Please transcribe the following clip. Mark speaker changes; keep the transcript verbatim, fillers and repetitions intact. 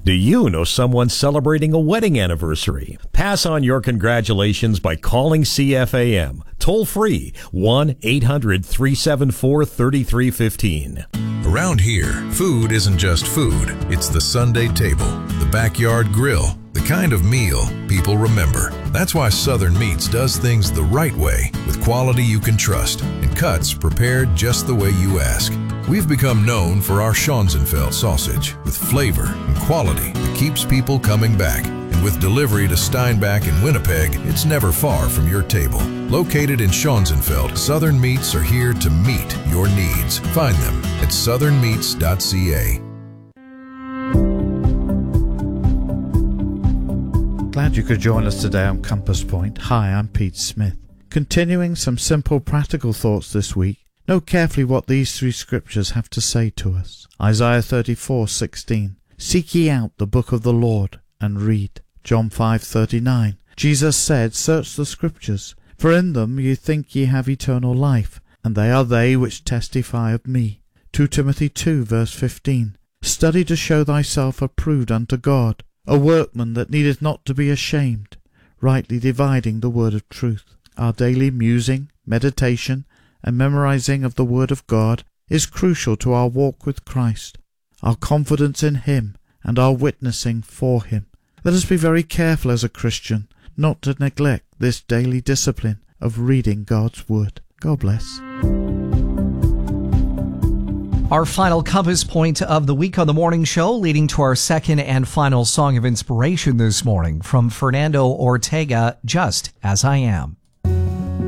Speaker 1: Do you know someone celebrating a wedding anniversary? Pass on your congratulations by calling C F A M. Toll free, one eight hundred three seven four three three one five.
Speaker 2: Around here, food isn't just food. It's the Sunday table, the backyard grill, the kind of meal people remember. That's why Southern Meats does things the right way, with quality you can trust, and cuts prepared just the way you ask. We've become known for our Schonzenfeld sausage, with flavor and quality that keeps people coming back. And with delivery to Steinbach and Winnipeg, it's never far from your table. Located in Schonzenfeld, Southern Meats are here to meet your needs. Find them at southern meats dot c a.
Speaker 3: Glad you could join us today on Compass Point. Hi, I'm Pete Smith. Continuing some simple practical thoughts this week. Note carefully what these three scriptures have to say to us. Isaiah thirty-four sixteen. Seek ye out the book of the Lord and read. John five thirty-nine. Jesus said, Search the scriptures, for in them ye think ye have eternal life, and they are they which testify of me. Second Timothy two verse fifteen. Study to show thyself approved unto God, a workman that needeth not to be ashamed, rightly dividing the word of truth. Our daily musing, meditation, and memorizing of the Word of God is crucial to our walk with Christ, our confidence in Him, and our witnessing for Him. Let us be very careful as a Christian not to neglect this daily discipline of reading God's Word. God bless.
Speaker 4: Our final compass point of the week on the morning show, leading to our second and final song of inspiration this morning from Fernando Ortega, Just As I Am.